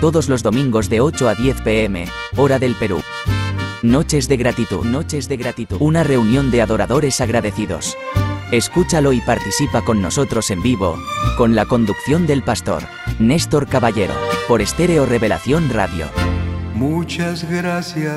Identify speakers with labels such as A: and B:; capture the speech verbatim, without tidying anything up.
A: Todos los domingos de ocho a diez pe eme, hora del Perú. Noches de gratitud, noches de gratitud. Una reunión de adoradores agradecidos. Escúchalo y participa con nosotros en vivo, con la conducción del pastor Néstor Caballero, por Estéreo Revelación Radio.
B: Muchas gracias.